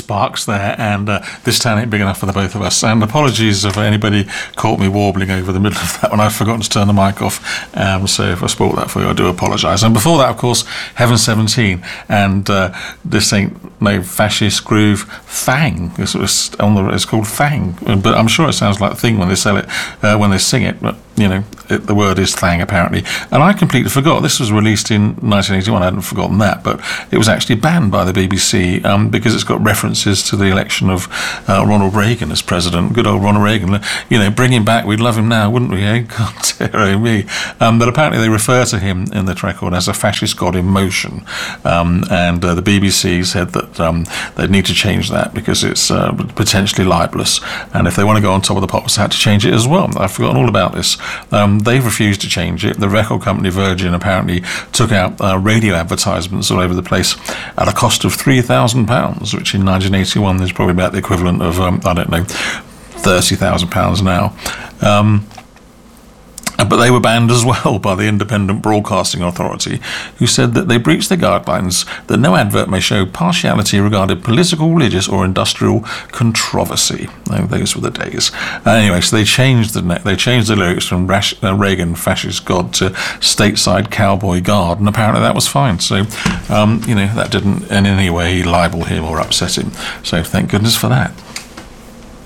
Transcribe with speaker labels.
Speaker 1: sparks there, and this town ain't big enough for the both of us. And apologies if anybody caught me warbling over the middle of that when I'd forgotten to turn the mic off. So if I spoilt that for you, I do apologise. And before that, of course, Heaven 17, and this ain't no fascist groove. Fang. It's called Fang, but I'm sure it sounds like Thing when they sell it, when they sing it. But the word is Thang apparently. And I completely forgot. This was released in 1981. I hadn't forgotten that, but it was actually banned by the BBC because it's got references to the election of Ronald Reagan as president. Good old Ronald Reagan. Bring him back. We'd love him now, wouldn't we? Eh? God, dear me. But apparently they refer to him in the record as a fascist god in motion. And the BBC said that they'd need to change that because it's potentially libelous. And if they want to go on top of the pops, they had to change it as well. I've forgotten all about this. They've refused to change it. The record company Virgin apparently took out radio advertisements all over the place at a cost of £3,000, which in 1981 is probably about the equivalent of, £30,000 now. But they were banned as well by the Independent Broadcasting Authority, who said that they breached the guidelines that no advert may show partiality regarding political, religious or industrial controversy. Those were the days. Anyway, so they changed the lyrics from Reagan fascist god to stateside cowboy guard, and apparently that was fine. So, that didn't in any way libel him or upset him. So thank goodness for that.